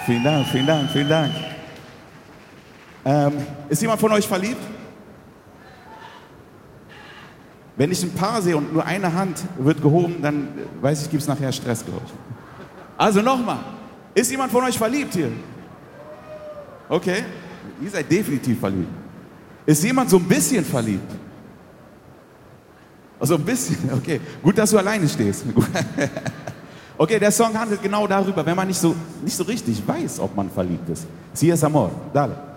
Vielen Dank, vielen Dank, vielen Dank. Ist jemand von euch verliebt? Wenn ich ein Paar sehe und nur eine Hand wird gehoben, dann weiß ich, gibt es nachher Stress, glaube ich. Also nochmal, ist jemand von euch verliebt hier? Okay, ihr seid definitiv verliebt. Ist jemand so ein bisschen verliebt? Also ein bisschen, okay. Gut, dass du alleine stehst. Okay, der Song handelt genau darüber, wenn man nicht so richtig weiß, ob man verliebt ist. Si es amor, dale.